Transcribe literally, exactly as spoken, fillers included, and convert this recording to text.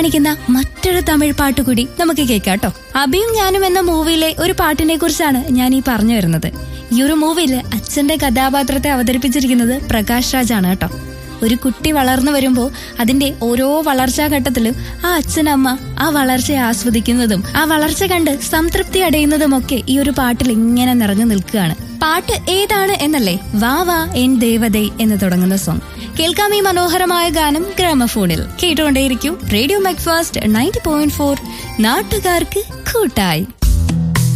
കാണിക്കുന്ന മറ്റൊരു തമിഴ് പാട്ട് കൂടി നമുക്ക് കേൾക്കാട്ടോ. അഭിയും ഞാനും എന്ന മൂവിയിലെ ഒരു പാട്ടിനെ കുറിച്ചാണ് ഞാൻ ഈ പറഞ്ഞു വരുന്നത്. ഈ ഒരു മൂവിയിൽ അച്ഛന്റെ കഥാപാത്രത്തെ അവതരിപ്പിച്ചിരിക്കുന്നത് പ്രകാശ് രാജ് ആണ് കേട്ടോ. ഒരു കുട്ടി വളർന്നു വരുമ്പോൾ അതിന്റെ ഓരോ വളർച്ചാ ഘട്ടത്തിലും ആ അച്ഛനമ്മ ആ വളർച്ചയെ ആസ്വദിക്കുന്നതും ആ വളർച്ച കണ്ട് സംതൃപ്തി അടയുന്നതുമൊക്കെ ഈ ഒരു പാട്ടിൽ ഇങ്ങനെ നിറഞ്ഞു നിൽക്കുകയാണ്. പാട്ട് ഏതാണ് എന്നല്ലേ? വാ വാ എൻ ദേവതൈ എന്ന് തുടങ്ങുന്ന സോങ്. കേൾക്കാം ഈ മനോഹരമായ ഗാനം ഗ്രാമഫോണിൽ. കേട്ടുകൊണ്ടേയിരിക്കും റേഡിയോ മെക്ഫാസ്റ്റ് നയൻറ്റി പോയിന്റ് ഫോർ, നാട്ടുകാർക്ക് കൂട്ടായി.